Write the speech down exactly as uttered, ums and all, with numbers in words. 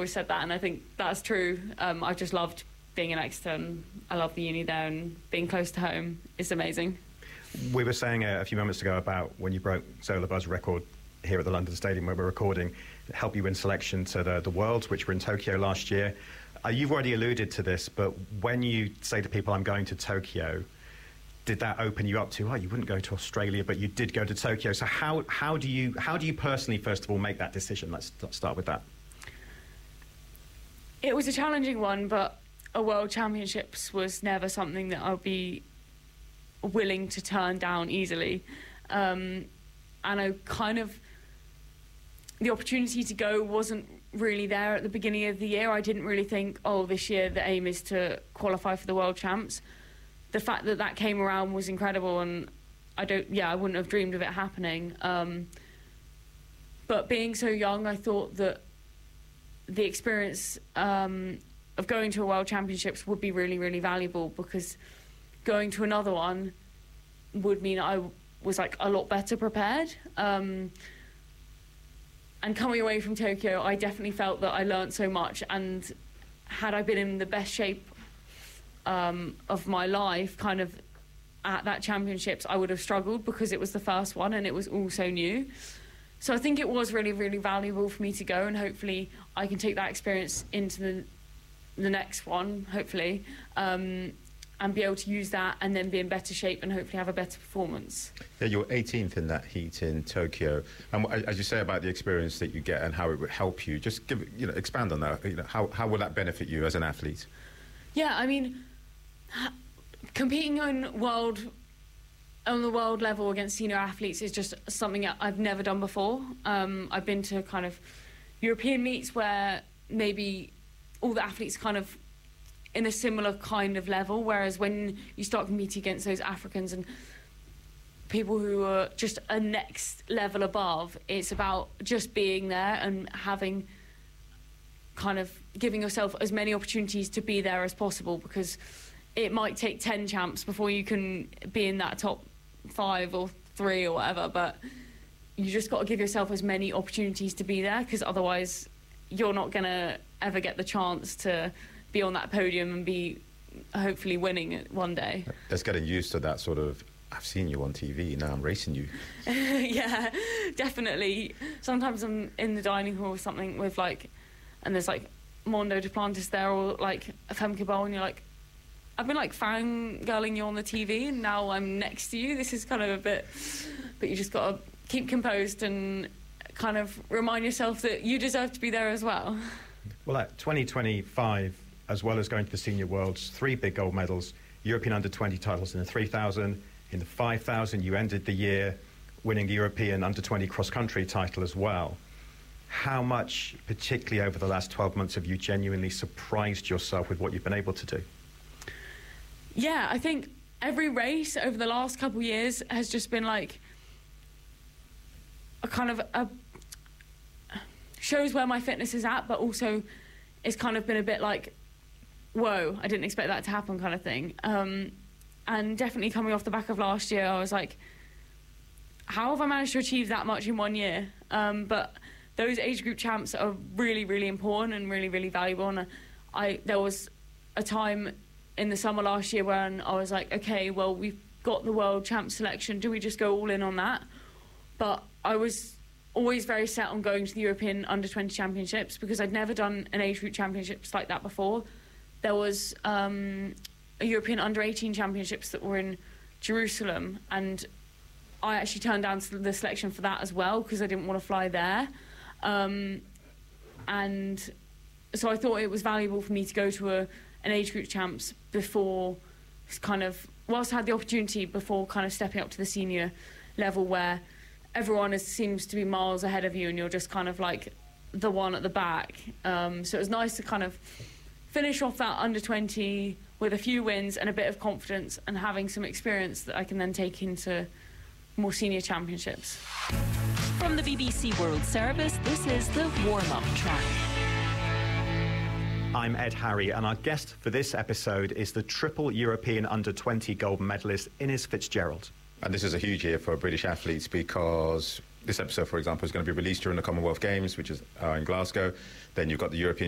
always said that, and I think that's true. Um, I just loved being in Exeter, and I love the uni there, and being close to home is amazing. We were saying a, a few moments ago about when you broke Zola Budd's record here at the London Stadium where we're recording, it helped you win selection to the, the Worlds, which were in Tokyo last year. Uh, you've already alluded to this, but when you say to people, I'm going to Tokyo, did that open you up to, oh, you wouldn't go to Australia, but you did go to Tokyo. So how, how, do you, how do you personally, first of all, make that decision? Let's, let's start with that. It was a challenging one, but a World Championships was never something that I'd be willing to turn down easily. Um, and I kind of... the opportunity to go wasn't really there at the beginning of the year. I didn't really think, oh, this year the aim is to qualify for the World Champs. The fact that that came around was incredible, and I don't, yeah, I wouldn't have dreamed of it happening. Um, but being so young, I thought that the experience um, of going to a World Championships would be really, really valuable, because going to another one would mean I was like a lot better prepared. Um, And coming away from Tokyo, I definitely felt that I learnt so much, and had I been in the best shape um, of my life kind of at that championships, I would have struggled, because it was the first one and it was all so new. So I think it was really, really valuable for me to go, and hopefully I can take that experience into the, the next one, hopefully, um, and be able to use that and then be in better shape and hopefully have a better performance. Yeah, you were eighteenth in that heat in Tokyo. And as you say about the experience that you get and how it would help you, just give, you know, expand on that. You know, how, how will that benefit you as an athlete? Yeah, I mean, competing on world on the world level against senior athletes is just something I've never done before. Um, I've been to kind of European meets where maybe all the athletes kind of in a similar kind of level, whereas when you start competing against those Africans and people who are just a next level above, it's about just being there and having kind of giving yourself as many opportunities to be there as possible, because it might take ten champs before you can be in that top five or three or whatever, but you just got to give yourself as many opportunities to be there, because otherwise you're not going to ever get the chance to be on that podium and be hopefully winning it one day. Just getting used to that sort of, I've seen you on T V, now I'm racing you. Yeah, definitely. Sometimes I'm in the dining hall or something with like, and there's like Mondo Duplantis there, or like Femke Bol, and you're like, I've been like fangirling you on the T V and now I'm next to you. This is kind of a bit, but you just got to keep composed and kind of remind yourself that you deserve to be there as well. Well, at twenty twenty-five, as well as going to the Senior Worlds, three big gold medals, European under twenty titles in the three thousand, in the five thousand, you ended the year winning the European under twenty cross-country title as well. How much, particularly over the last twelve months, have you genuinely surprised yourself with what you've been able to do? Yeah, I think every race over the last couple of years has just been like a kind of a shows where my fitness is at, but also it's kind of been a bit like, whoa, I didn't expect that to happen kind of thing. Um, and definitely coming off the back of last year, I was like, how have I managed to achieve that much in one year? Um, but those age group champs are really, really important and really, really valuable. And I, there was a time in the summer last year when I was like, okay, well, we've got the world champ selection. Do we just go all in on that? But I was always very set on going to the European under twenty championships, because I'd never done an age group championships like that before. There was um, a European under eighteen championships that were in Jerusalem, and I actually turned down the selection for that as well, because I didn't want to fly there. Um, and so I thought it was valuable for me to go to a, an age group champs before kind of, whilst I had the opportunity, before kind of stepping up to the senior level where everyone is, seems to be miles ahead of you and you're just kind of like the one at the back. Um, so it was nice to kind of finish off that under twenty with a few wins and a bit of confidence and having some experience that I can then take into more senior championships. From the B B C World Service, this is the warm-up track. I'm Ed Harry, and our guest for this episode is the triple European under twenty gold medalist Innes Fitzgerald. And this is a huge year for British athletes, because this episode, for example, is going to be released during the Commonwealth Games, which is uh, in Glasgow. Then you've got the European